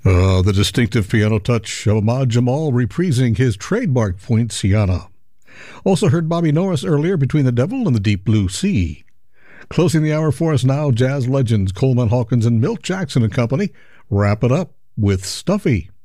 The distinctive piano touch of Ahmad Jamal reprising his trademark Poinciana. Also heard Bobby Norris earlier, Between the Devil and the Deep Blue Sea. Closing the hour for us now, jazz legends Coleman Hawkins and Milt Jackson and Company wrap it up with Stuffy.